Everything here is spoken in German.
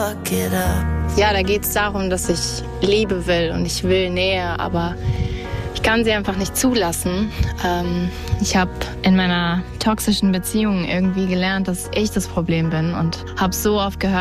Ja, da geht es darum, dass ich Liebe will und ich will Nähe, aber ich kann sie einfach nicht zulassen. Ich habe in meiner toxischen Beziehung irgendwie gelernt, dass ich das Problem bin und habe so oft gehört,